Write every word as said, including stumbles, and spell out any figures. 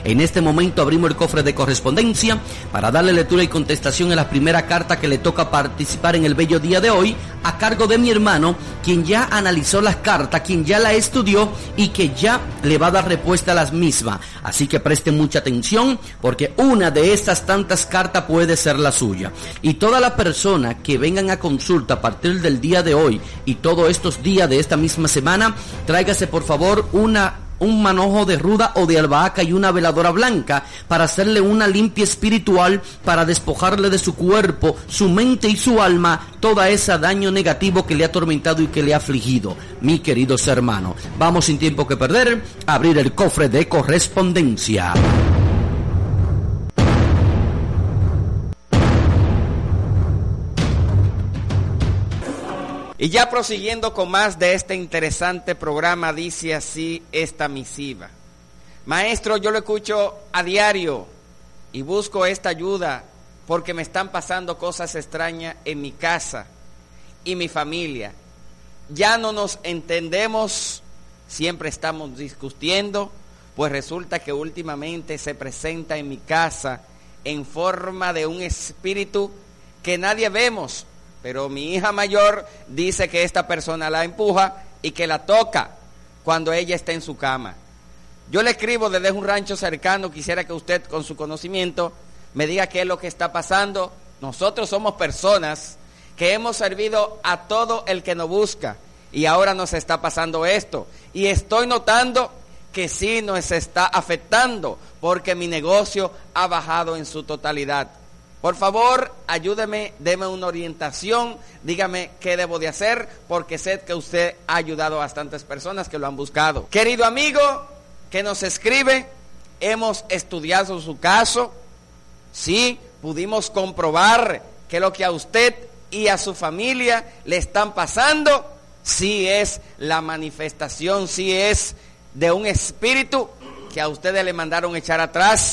En este momento abrimos el cofre de correspondencia para darle lectura y contestación a la primera carta que le toca participar en el bello día de hoy, a cargo de mi hermano, quien ya analizó las cartas, quien ya la estudió y que ya le va a dar respuesta a las mismas. Así que presten mucha atención, porque una de estas tantas cartas puede ser la suya. Y todas las personas que vengan a consulta a partir del día de hoy y todos estos días de esta misma semana, tráigase por favor una un manojo de ruda o de albahaca y una veladora blanca para hacerle una limpia espiritual, para despojarle de su cuerpo, su mente y su alma toda ese daño negativo que le ha atormentado y que le ha afligido. Mi queridos hermanos, vamos sin tiempo que perder a abrir el cofre de correspondencia. Y ya prosiguiendo con más de este interesante programa, dice así esta misiva. Maestro, yo lo escucho a diario y busco esta ayuda porque me están pasando cosas extrañas en mi casa y mi familia. Ya no nos entendemos, siempre estamos discutiendo, pues resulta que últimamente se presenta en mi casa en forma de un espíritu que nadie vemos. Pero mi hija mayor dice que esta persona la empuja y que la toca cuando ella está en su cama. Yo le escribo desde un rancho cercano, quisiera que usted con su conocimiento me diga qué es lo que está pasando. Nosotros somos personas que hemos servido a todo el que nos busca y ahora nos está pasando esto. Y estoy notando que sí nos está afectando porque mi negocio ha bajado en su totalidad. Por favor, ayúdeme, deme una orientación, dígame qué debo de hacer, porque sé que usted ha ayudado a bastantes personas que lo han buscado. Querido amigo que nos escribe, hemos estudiado su caso, sí, pudimos comprobar que lo que a usted y a su familia le están pasando, sí es la manifestación, sí es de un espíritu que a ustedes le mandaron echar atrás.